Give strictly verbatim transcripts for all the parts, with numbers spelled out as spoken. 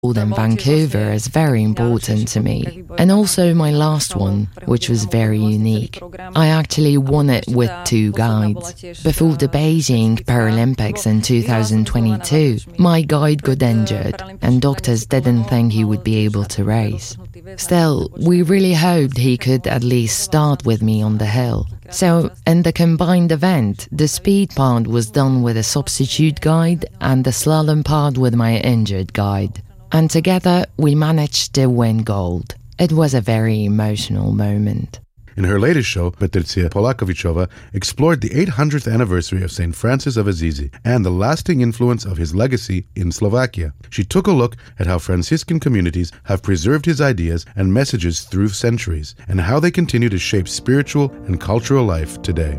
And Vancouver is very important to me, and also my last one, which was very unique. I actually won it with two guides. Before the Beijing Paralympics in two thousand twenty-two, my guide got injured, and doctors didn't think he would be able to race. Still, we really hoped he could at least start with me on the hill. So, in the combined event, the speed part was done with a substitute guide and the slalom part with my injured guide. And together, we managed to win gold. It was a very emotional moment. In her latest show, Patricia Polakovichova explored the eight hundredth anniversary of Saint Francis of Assisi and the lasting influence of his legacy in Slovakia. She took a look at how Franciscan communities have preserved his ideas and messages through centuries, and how they continue to shape spiritual and cultural life today.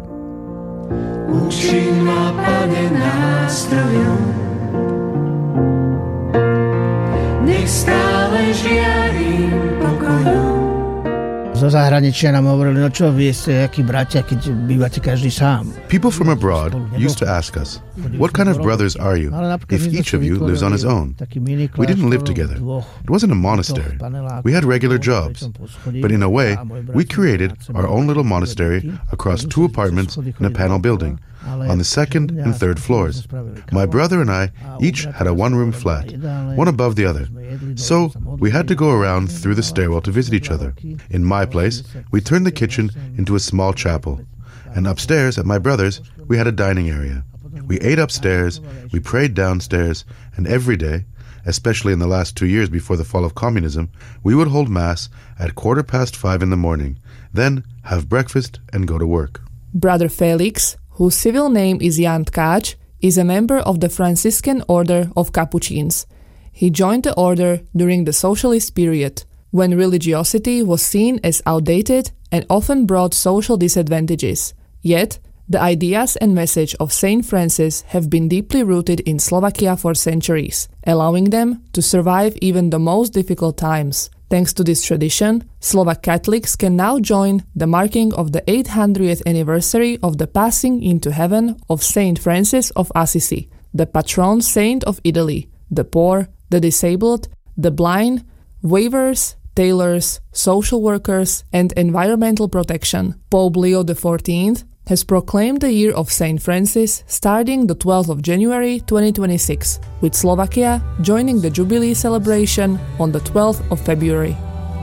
Zo zahraničia nám hovorili, no čo, vy ste akí bratia, keď bývate každý sám. People from abroad used to ask us, what kind of brothers are you, if each of you lives on his own? We didn't live together. It wasn't a monastery. We had regular jobs. But in a way, we created our own little monastery across two apartments in a panel building, on the second and third floors. My brother and I each had a one-room flat, one above the other. So we had to go around through the stairwell to visit each other. In my place, we turned the kitchen into a small chapel. And upstairs at my brother's, we had a dining area. We ate upstairs, we prayed downstairs, and every day, especially in the last two years before the fall of communism, we would hold Mass at quarter past five in the morning, then have breakfast and go to work. Brother Felix, whose civil name is Jan Tkáč, is a member of the Franciscan Order of Capuchins. He joined the order during the socialist period, when religiosity was seen as outdated and often brought social disadvantages. Yet, the ideas and message of Saint Francis have been deeply rooted in Slovakia for centuries, allowing them to survive even the most difficult times. Thanks to this tradition, Slovak Catholics can now join the marking of the eight hundredth anniversary of the passing into heaven of Saint Francis of Assisi, the patron saint of Italy, the poor, the disabled, the blind, waivers, tailors, social workers, and environmental protection. Pope Leo the fourteenth has proclaimed the year of Saint Francis starting the twelfth of January twenty twenty-six, with Slovakia joining the Jubilee celebration on the twelfth of February.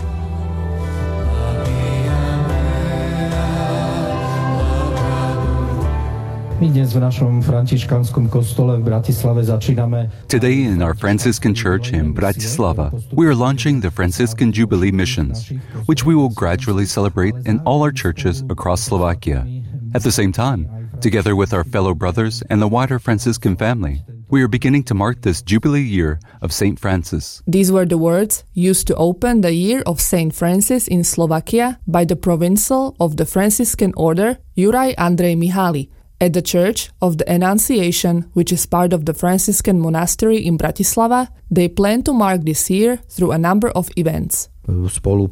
Today in our Franciscan Church in Bratislava, we are launching the Franciscan Jubilee Missions, which we will gradually celebrate in all our churches across Slovakia. At the same time, together with our fellow brothers and the wider Franciscan family, we are beginning to mark this Jubilee year of Saint Francis. These were the words used to open the year of Saint Francis in Slovakia by the Provincial of the Franciscan Order, Juraj Andrej Mihály, at the Church of the Annunciation, which is part of the Franciscan Monastery in Bratislava. They plan to mark this year through a number of events. In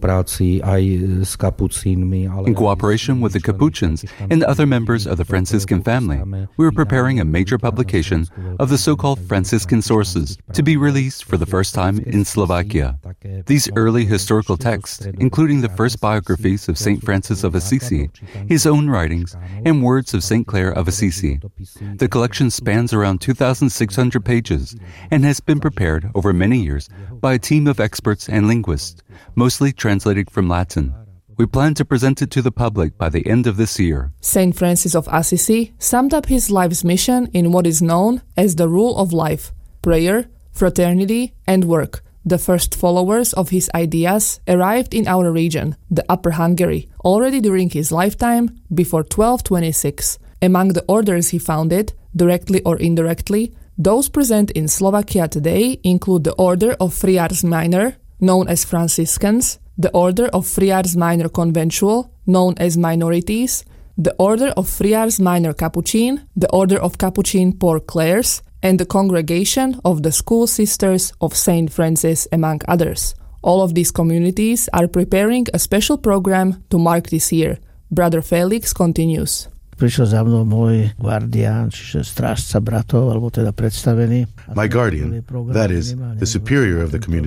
cooperation with the Capuchins and other members of the Franciscan family, we are preparing a major publication of the so-called Franciscan sources to be released for the first time in Slovakia. These early historical texts, including the first biographies of Saint Francis of Assisi, his own writings, and words of Saint Clare of Assisi. The collection spans around two thousand six hundred pages and has been prepared over many years by a team of experts and linguists, mostly translated from Latin. We plan to present it to the public by the end of this year. Saint Francis of Assisi summed up his life's mission in what is known as the rule of life: prayer, fraternity, and work. The first followers of his ideas arrived in our region, the Upper Hungary, already during his lifetime, before twelve twenty-six. Among the orders he founded, directly or indirectly, those present in Slovakia today include the Order of Friars Minor, known as Franciscans, the Order of Friars Minor Conventual, known as Minorities, the Order of Friars Minor Capuchin, the Order of Capuchin Poor Clares, and the Congregation of the School Sisters of Saint Francis, among others. All of these communities are preparing a special program to mark this year. Brother Felix continues. prišiel za mnou môj guardián, čiže strážca bratov, alebo teda predstavený. My guardian, that is, the superior of the community,